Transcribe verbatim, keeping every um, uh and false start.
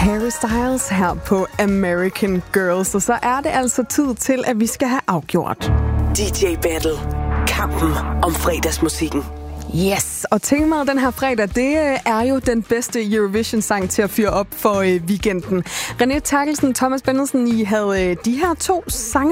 Harry Styles her på American Girls. Og så er det altså tid til, at vi skal have afgjort D J Battle. Kampen om fredagsmusikken. Yes, og temaet den her fredag, det er jo den bedste Eurovision-sang til at fyre op for øh, weekenden. René Terkelsen, Thomas Bendelsen, I havde øh, de her to sange